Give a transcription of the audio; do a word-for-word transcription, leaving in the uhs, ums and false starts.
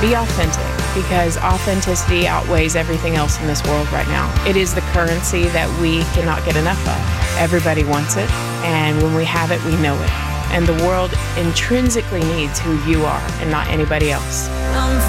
Be authentic, because authenticity outweighs everything else in this world right now. It is the currency that we cannot get enough of. Everybody wants it, and when we have it, we know it. And the world intrinsically needs who you are and not anybody else.